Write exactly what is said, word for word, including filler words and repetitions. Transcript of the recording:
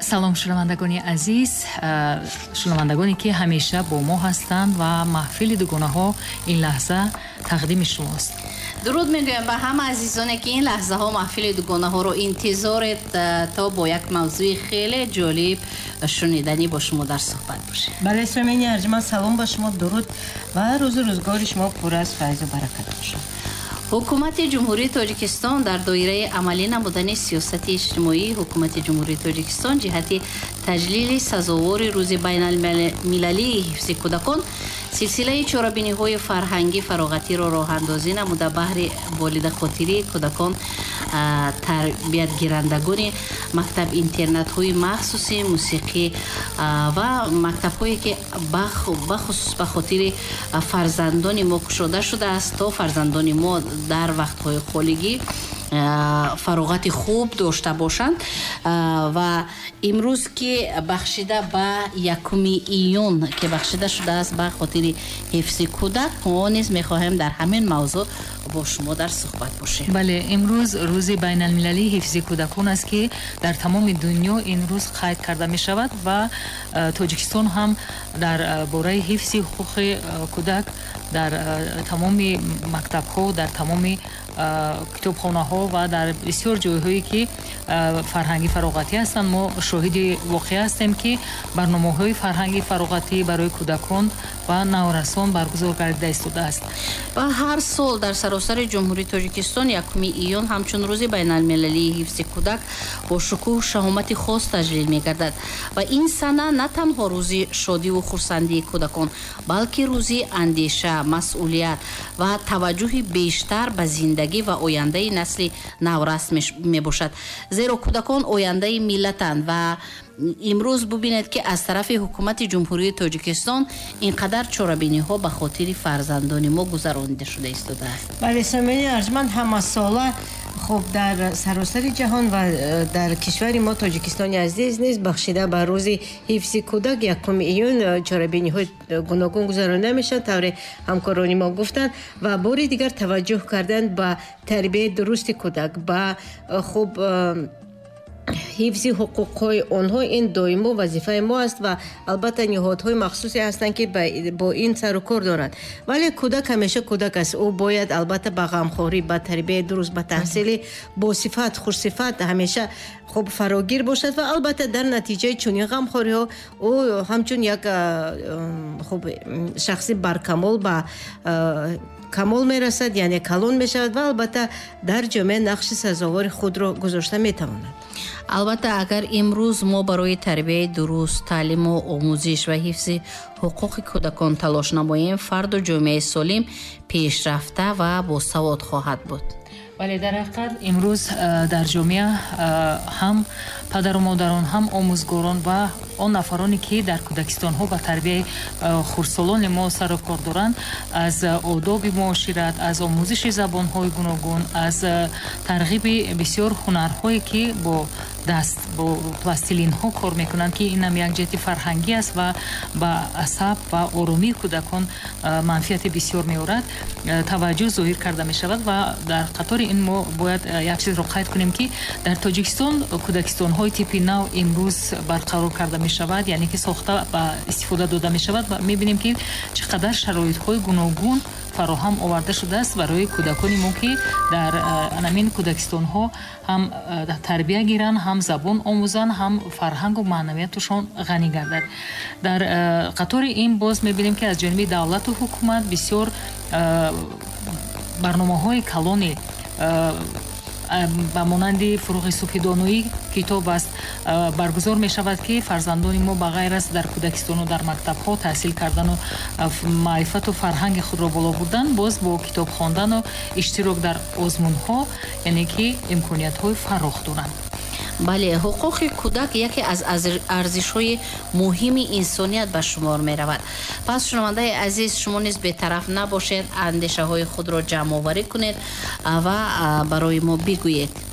салом шунавандагони азиз, шунавандагоне ки ҳамеша бо мо ҳастанд ва маҳфили дугонаҳо ин лаҳза тақдими шумост. дуруд мегӯям ба ҳама азизоне ки ин лаҳзаҳо маҳфили дугонаҳоро интизоред то бо як мавзӯи хеле ҷолиб шуниданӣ бо шумо дар суҳбат бошем. бале сомиёни арҷуманд, салом ба шумо, дуруд ва рӯзу рӯзгори шумо пур аз файзу баракат бошад. ҳукумати ҷумҳурии тоҷикистон дар доираи амалӣ намудани сиёсати иҷтимоии ҳукумати ҷумҳурии тоҷикистон ҷиҳати таҷлили сазовори рӯзи байналмилалии ҳифзи кӯдакон силсилаи чорабиниҳои фарҳангӣ фароғатиро роҳандозӣ намуда баҳри волидахотирии кӯдакон тарбиятгирандагони мактаб-интернатҳои махсуси мусиқӣ ва мактабҳое ки бахусус ба хотири фарзандони мо кушода шудааст то фарзандони мо дар вақтҳои холигӣ фароғати хуб дошта бошанд. ва имрӯз ки бахшида ба якуми июн ки бахшида шудааст ба хотири ҳифзи кӯдак, мо низ мехоҳем дар ҳамин мавзӯъ бо шумо дар суҳбат бошем. бале имрӯз рӯзи байналмилалии ҳифзи кӯдакон аст ки дар тамоми дунё ин рӯз қайд карда мешавад ва тоҷикистон ҳам дар бораи ҳифзи ҳуқуқи кӯдак дар тамоми мактабҳо, дар тамоми китобхонаҳо ва дар бисёр ҷойҳое ки фарҳанги фароғатӣ ҳастанд, мо шоҳиди воқеа ҳастем ки барномаҳои фарҳанги фароғатӣ барои кӯдакон ва наврасон баргузор гардида истодааст. ва ҳар сол дар саросари ҷумҳурии тоҷикистон якуми июн ҳамчун рӯзи байналмилалии ҳифзи кӯдак бо шукӯҳу шаҳомати хос таҷлил мегардад. ва ин сана на танҳо рӯзи шодиву хурсандии кӯдакон, балки рӯзи андеша, масъулият ва таваҷҷӯҳи бештар ба зиндагӣ ва ояндаи насли наврас мебошад. зеро кӯдакон ояндаи миллатанд ва имрӯз бубинед ки аз тарафи ҳукумати ҷумҳурии тоҷикистон ин қадар чорабиниҳо ба хотири фарзандони мо гузаронида шуда истодааст. бале сомиёни арҷуманд, ҳамасола хуб дар саросари ҷаҳон ва дар кишвари мо тоҷикистони азиз низ бахшида ба рӯзи ҳифзи кӯдак якуми июн чорабиниҳои гуногун гузаронида мешавад, тавре ҳамкорони мо гуфтанд, ва бори дигар таваҷҷӯҳ кардан ба тарбияи дурусти кӯдак, ба хуб ҳифзи ҳуқуқҳои онҳо, ин доимо вазифаи мо аст ва албатта ниҳодҳои махсусе ҳастанд ки бо ин сару кор доранд. вале кӯдак ҳамеша кӯдак аст. ӯ бояд албатта ба ғамхорӣ, ба тарбияи дуруст, ба таҳсили босифат, хушсифат ҳамеша хуб фарогир бошад ва албатта дар натиҷаи чунин ғамхориҳо ӯ ҳамчун як хуб шахси баркамол ба камол мерасад, яъне калон мешавад ва албатта дар ҷомеа нақши сазовори худро гузошта метавонад. албатта агар имрӯз мо барои тарбияи дуруст, таълиму омӯзиш ва ҳифзи ҳуқуқи кӯдакон талош намоем, фарду ҷомеаи солим пешрафта ва босавод хоҳад буд. вале дар ҳақиқат имрӯз дар ҷомеа ҳам падару модарон, ҳам омӯзгорон ва он нафароне ки дар кӯдакистонҳо ба тарбияи хурдсолони мо сару кор доранд, аз одоби муошират, аз омӯзиши забонҳои гуногун, аз тарғиби бисёр ҳунарҳое ки бо даст бо пластилинҳо кор мекунанд ки инам як ҷиҳати фарҳангӣ аст ва ба асаб ва оромии кӯдакон манфиати бисёр меорад, таваҷҷӯҳ зоҳир карда мешавад. ва дар қатори ин мо бояд як чизро қайд кунем ки дар тоҷикистон кӯдакистонҳои типи нав имрӯз барқарор карда мешавад, яъне ки сохта ба истифода дода мешавад ва мебинем ки чӣ қадар шароитҳои гуногун фароҳам оварда шудааст барои кӯдакони мо ки дар анамин кӯдакистонҳо ҳам тарбия гиранд, ҳам забон омӯзанд, ҳам фарҳангу маънавияташон ғанӣ гардад. дар қатори ин боз мебинем ки аз ҷониби давлату ҳукумат бисёр барномаҳои калони ба монанди фурӯғи субҳидонӯӣ китоб аст баргузор мешавад ки фарзандони мо ба ғайр аз дар кӯдакистону дар мактабҳо таҳсил кардану маърифату фарҳанги худро боло бурдан, боз бо китоб хондану иштирок дар озмунҳо, яъне ки имкониятҳои фароғ доранд. бале, ҳуқуқи кӯдак яке аз арзишҳои муҳими инсоният ба шумор меравад. пас шунавандаи азиз, шумо низ бетараф набошед, андешаҳои худро ҷамъоварӣ кунед ва барои мо бигӯед.